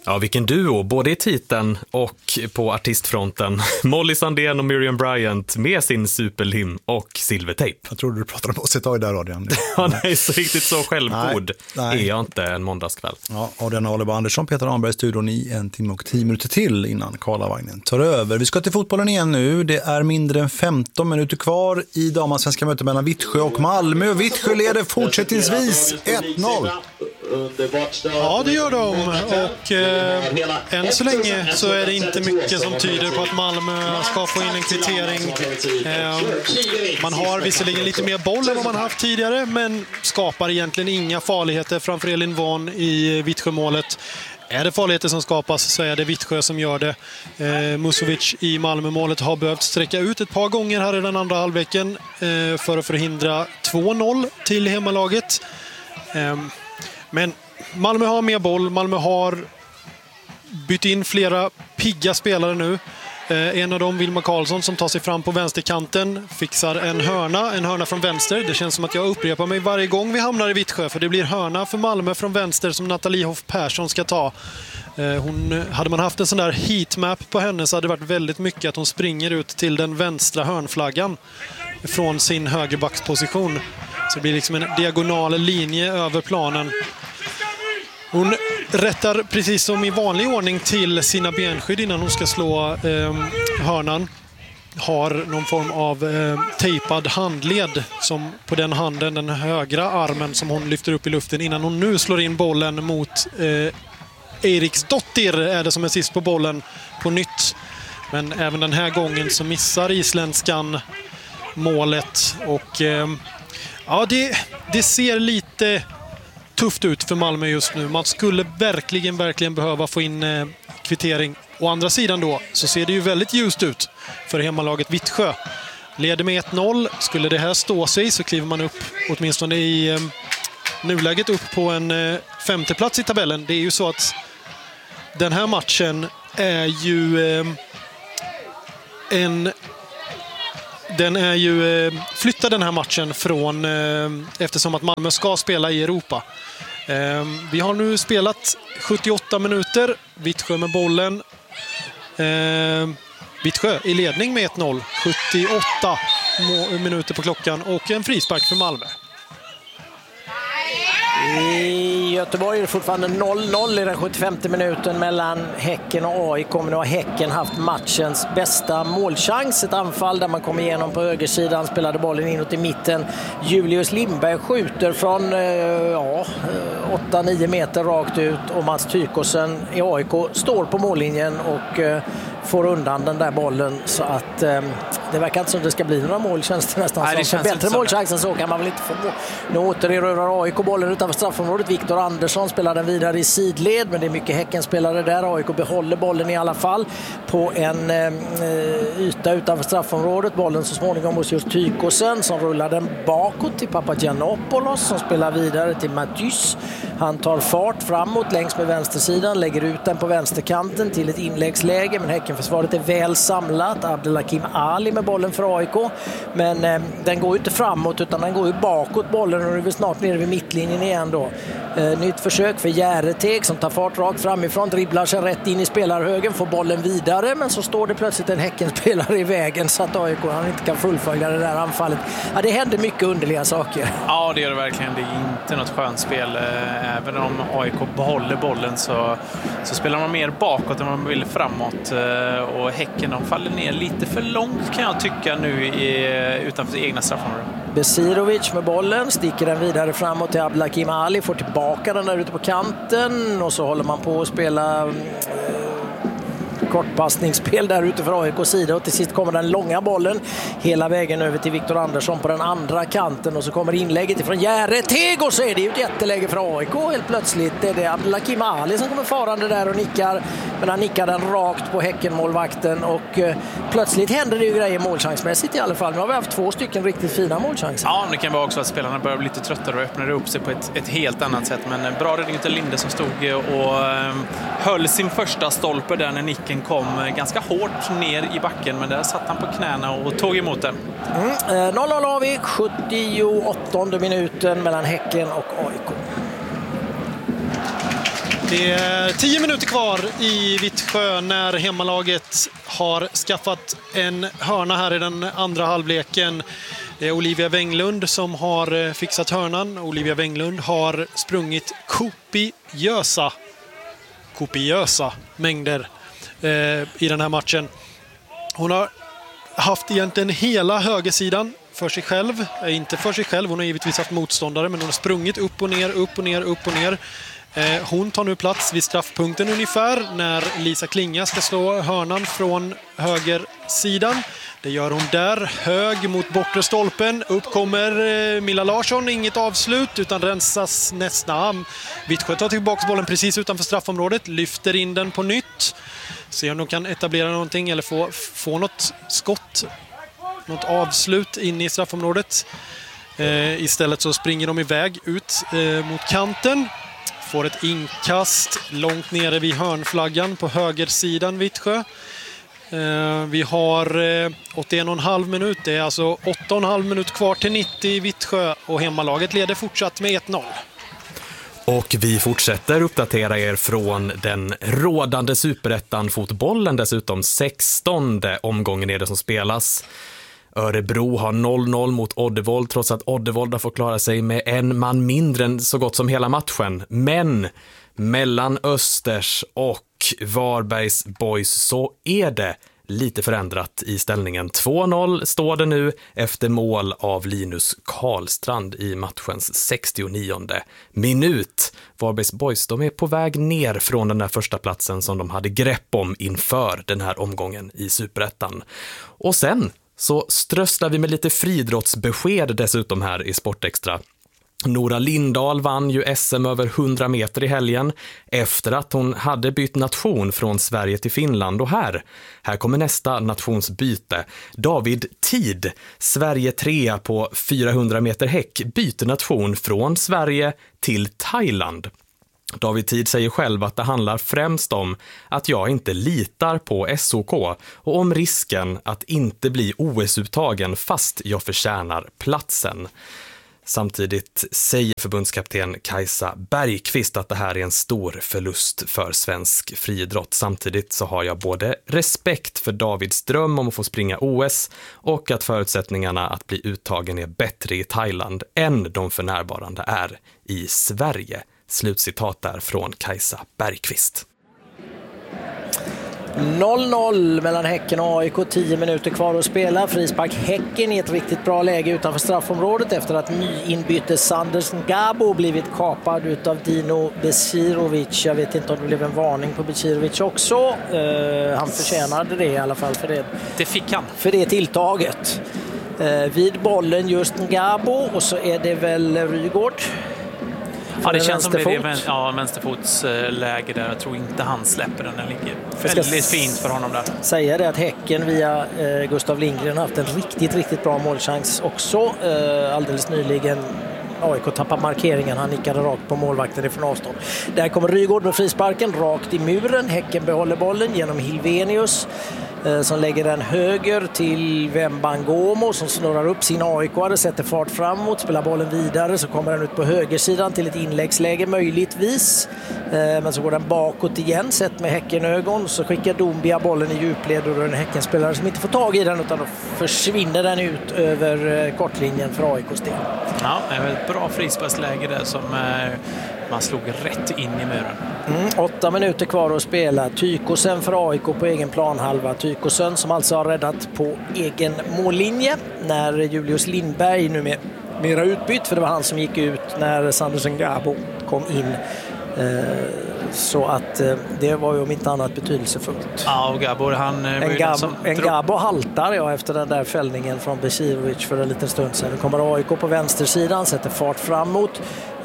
Ja, vilken duo, både i titeln och på artistfronten. Molly Sandén och Miriam Bryant med sin superlim och silvertejp. Jag trodde du pratade om oss ett tag där, Adrian. Ja, nej, så riktigt så självgod nej. är jag inte en måndagskväll. Ja, Adrian Oliver Andersson, Peter Anberg i studion i 1 timme och 10 minuter till innan Karlavagnen tar över. Vi ska till fotbollen igen nu. Det är mindre än 15 minuter kvar i damallsvenska mötet mellan Vittsjö och Malmö. Vittsjö leder fortsättningsvis 1-0. Ja, det gör de. Och än så länge så är det inte mycket som tyder på att Malmö ska få in en kvittering. Man har visserligen lite mer boll än vad man haft tidigare, men skapar egentligen inga farligheter framför Elin Von i Vittsjö-målet. Är det farligheter som skapas så är det Vittsjö som gör det. Musovic i Malmö-målet har behövt sträcka ut ett par gånger här i den andra halvleken för att förhindra 2-0 till hemmalaget. Men Malmö har mer boll. Malmö har bytt in flera pigga spelare nu. En av dem, Vilma Karlsson, som tar sig fram på vänsterkanten, fixar en hörna från vänster. Det känns som att jag upprepar mig varje gång vi hamnar i Vittsjö, för det blir hörna för Malmö från vänster som Nathalie Hoff Persson ska ta. Hade man haft en sån där heatmap på henne så hade det varit väldigt mycket att hon springer ut till den vänstra hörnflaggan från sin högerbacksposition. Så det blir liksom en diagonal linje över planen. Hon rättar precis som i vanlig ordning till sina benskydd innan hon ska slå hörnan. Har någon form av tejpad handled som på den handen, den högra armen som hon lyfter upp i luften innan hon nu slår in bollen mot Eriksdottir är det som är sist på bollen på nytt. Men även den här gången så missar isländskan målet och ja, det ser lite tufft ut för Malmö just nu. Man skulle verkligen behöva få in kvittering. Å andra sidan då så ser det ju väldigt ljust ut för hemmalaget Vittsjö. Leder med 1-0. Skulle det här stå sig så kliver man upp åtminstone i nuläget upp på en femte plats i tabellen. Det är ju så att den här matchen är ju flyttad den här matchen från eftersom att Malmö ska spela i Europa. Vi har nu spelat 78 minuter. Vittsjö med bollen. Vittsjö i ledning med 1-0. 78 minuter på klockan och en frispark för Malmö. I Göteborg är det fortfarande 0-0 i den 75 minuten mellan Häcken och AIK. Nu har Häcken haft matchens bästa målchans. Ett anfall där man kom igenom på högersidan, spelade bollen inåt i mitten. Julius Lindberg skjuter från 8-9 meter rakt ut och Mats Tykosen i AIK står på mållinjen och får undan den där bollen, så att det verkar inte som det ska bli några mål, känns det nästan. Nej, som bättre målchansen så kan man väl inte få. Nu återerövrar AIK bollen utanför straffområdet. Viktor Andersson spelar den vidare i sidled, men det är mycket Häckenspelare där. AIK behåller bollen i alla fall på en yta utanför straffområdet. Bollen så småningom hos just Tykosen som rullar den bakåt till Papagiannopoulos som spelar vidare till Matys. Han tar fart framåt längs med vänstersidan, lägger ut den på vänsterkanten till ett inläggsläge, men Häckenförsvaret är väl samlat. Abdelakim Ali med bollen för AIK, men den går ju inte framåt utan den går ju bakåt bollen och är väl snart nere vid mittlinjen igen då. Nytt försök för Järeteg som tar fart rakt framifrån, dribblar sig rätt in i spelarhögen, får bollen vidare, men så står det plötsligt en Häckenspelare i vägen så att AIK han inte kan fullfölja det där anfallet. Ja, det händer mycket underliga saker. Ja, det gör det verkligen. Det är inte något skönt spel. Även om AIK behåller bollen så spelar man mer bakåt än man vill framåt. Och Häcken de faller ner lite för långt kan jag tycka nu utanför egna straffområden. Besirovic med bollen, sticker den vidare framåt till Abdelakim Ali, får tillbaka den där ute på kanten och så håller man på att spela kortpassningsspel där ute för AIKs sida och till sist kommer den långa bollen hela vägen över till Viktor Andersson på den andra kanten och så kommer inlägget ifrån Järeteg och så är det ju ett jätteläge för AIK helt plötsligt. Det är det Abdelakim Ali som kommer farande där och nickar, men han nickar den rakt på Häckenmålvakten och plötsligt händer det ju grejer målchansmässigt i alla fall. Nu har vi haft 2 stycken riktigt fina målchanser. Ja, det kan vara också att spelarna börjar bli lite tröttare och öppnar upp sig på ett helt annat sätt, men bra räddning till Linde som stod och höll sin första stolpe där när nicken kom ganska hårt ner i backen, men där satt han på knäna och tog emot den. 0-0 har vi, 78:e minuten mellan Häcken och AIK. Det är 10 minuter kvar i Vittsjö när hemmalaget har skaffat en hörna här i den andra halvleken. Det är Olivia Wenglund som har fixat hörnan. Olivia Wenglund har sprungit kopiösa mängder i den här matchen. Hon har haft egentligen hela högersidan för sig själv. Inte för sig själv, hon har givetvis haft motståndare, men hon har sprungit upp och ner. Hon tar nu plats vid straffpunkten ungefär när Lisa Klinga ska slå hörnan från högersidan. Det gör hon där, hög mot bortre stolpen. Upp kommer Milla Larsson, inget avslut utan rensas nästan. Vittsjö tar tillbaka bollen precis utanför straffområdet, lyfter in den på nytt. Se om de kan etablera någonting eller få något skott, något avslut in i straffområdet. Istället så springer de iväg ut mot kanten. Får ett inkast långt nere vid hörnflaggan på högersidan Vittsjö. Vi har 81,5 minut. Det är alltså 8,5 minut kvar till 90 i Vittsjö och hemmalaget leder fortsatt med 1-0. Och vi fortsätter uppdatera er från den rådande superettan-fotbollen. Dessutom 16:e omgången är det som spelas. Örebro har 0-0 mot Oddevold trots att Oddevold har fått klara sig med en man mindre än så gott som hela matchen. Men mellan Östers och Varbergs Boys så är det lite förändrat i ställningen. 2-0 står det nu efter mål av Linus Karlstrand i matchens 69:e minut. Varbergs Boys, de är på väg ner från den där första platsen som de hade grepp om inför den här omgången i Superettan. Och sen så strösslar vi med lite friidrottsbesked dessutom här i Sportextra. Nora Lindahl vann ju SM över 100 meter i helgen efter att hon hade bytt nation från Sverige till Finland. Och här kommer nästa nationsbyte. David Tid, Sverige 3 på 400 meter häck, byter nation från Sverige till Thailand. David Tid säger själv att det handlar främst om att jag inte litar på SOK och om risken att inte bli OS-uttagen fast jag förtjänar platsen. Samtidigt säger förbundskapten Kajsa Bergqvist att det här är en stor förlust för svensk friidrott. Samtidigt så har jag både respekt för Davids dröm om att få springa OS och att förutsättningarna att bli uttagen är bättre i Thailand än de för närvarande är i Sverige. Slutcitat där från Kajsa Bergqvist. 0-0 mellan Häcken och AIK, 10 minuter kvar att spela. Frispark Häcken i ett riktigt bra läge utanför straffområdet efter att nyinbytte Sanders Ngabo blivit kapad utav Dino Becirovic. Jag vet inte om det blev en varning på Becirovic också. Han förtjänade det i alla fall för det. Det fick han. För det tilltaget. Vid bollen just Ngabo och så är det väl Rygård. Ja, det känns som det är vänsterfotsläge där. Jag tror inte han släpper den. Den ligger väldigt fint för honom där. Säger det att Häcken via Gustav Lindgren har haft en riktigt bra målchans också. Alldeles nyligen AIK tappar markeringen. Han nickade rakt på målvakten ifrån avstånd. Där kommer Rygård med frisparken rakt i muren. Häcken behåller bollen genom Hilvenius som lägger den höger till Wembangomo som snurrar upp sin AIK-are, sätter fart framåt, spelar bollen vidare, så kommer den ut på högersidan till ett inläggsläge möjligtvis, men så går den bakåt igen sett med Häckenögon, så skickar Dombia bollen i djupled och en Häckenspelare som inte får tag i den utan då försvinner den ut över kortlinjen för AIKs del. Ja, det är ett bra frisparksläge där som man slog rätt in i muren. 8 minuter kvar att spela. Tykosen för AIK på egen planhalva. Tykosen som alltså har räddat på egen mållinje när Julius Lindberg nu med mera utbytt, för det var han som gick ut när Sanders Ngabo kom in. Så att det var ju om inte annat betydelsefullt. Ja, och Gabor, Ngabo haltar efter den där fällningen från Becirovic för en liten stund sedan. Nu kommer AIK på vänstersidan, sätter fart framåt.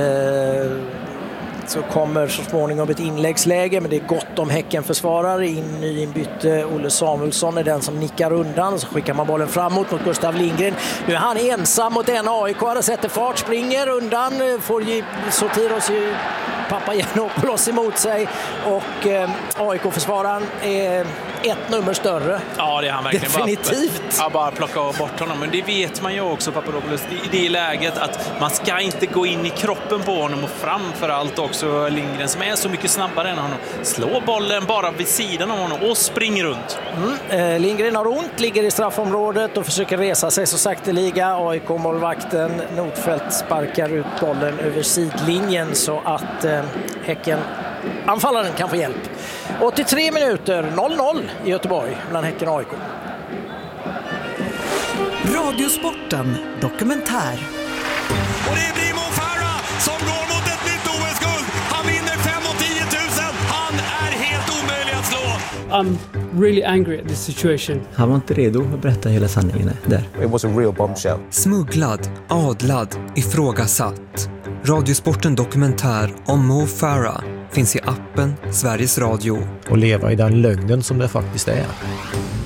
Så kommer så småningom ett inläggsläge, men det är gott om Häckenförsvarare. Nyinbytte Olle Samuelsson är den som nickar undan, så skickar man bollen framåt mot Gustav Lindgren. Nu är han ensam mot en AIK, sätter fart, springer undan, får Sotiros Papagiannopoulos emot sig och AIK-försvararen är ett nummer större. Ja, det är han verkligen. Definitivt. Bara plocka bort honom. Men det vet man ju också, Papadopoulos, i det läget att man ska inte gå in i kroppen på honom och framförallt också Lindgren som är så mycket snabbare än honom. Slå bollen bara vid sidan av honom och spring runt. Lindgren har ont, ligger i straffområdet och försöker resa sig så sakteliga. AIK-målvakten Nordfeldt sparkar ut bollen över sidlinjen så att Häcken anfallaren kan få hjälp. 83 minuter, 0-0 i Göteborg mellan Häcken och AIK. Radiosporten dokumentär. Och det blir Mo Farah som går mot ett nytt OS-guld. Han vinner 5 och 10 000. Han är helt omöjlig att slå. I'm really angry at this situation. Han var inte redo att berätta hela sanningen där. It was a real bombshell. Smugglad, adlad, ifrågasatt. Radiosporten dokumentär om Mo Farah finns i appen Sveriges Radio. Och leva i den lögnen som det faktiskt är.